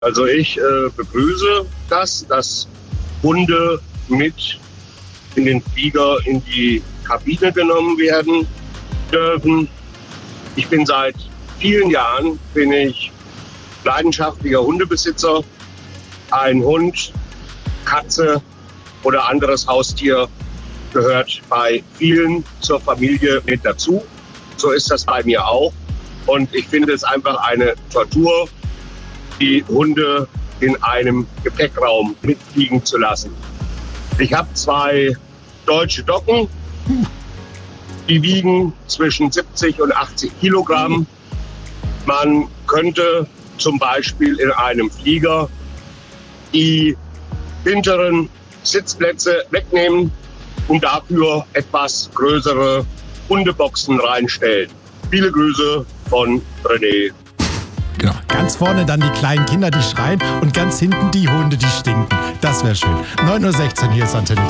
Also ich begrüße das, dass Hunde mit in den Flieger in die Kabine genommen werden dürfen. Ich bin seit vielen Jahren leidenschaftlicher Hundebesitzer. Ein Hund, Katze oder anderes Haustier gehört bei vielen zur Familie mit dazu. So ist das bei mir auch. Und ich finde es einfach eine Tortur, die Hunde in einem Gepäckraum mitfliegen zu lassen. Ich habe 2 deutsche Doggen, die wiegen zwischen 70 und 80 Kilogramm. Man könnte zum Beispiel in einem Flieger die hinteren Sitzplätze wegnehmen und dafür etwas größere Hundeboxen reinstellen. Viele Grüße von René. Genau. Ganz vorne dann die kleinen Kinder, die schreien und ganz hinten die Hunde, die stinken. Das wäre schön. 9:16 Uhr, hier ist Antenne